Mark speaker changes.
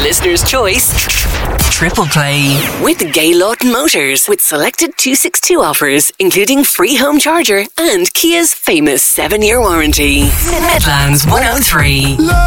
Speaker 1: Listener's choice. Triple Play with Gay Lawton Motors with selected 262 offers, including free home charger and Kia's famous 7-year warranty. Midlands 103.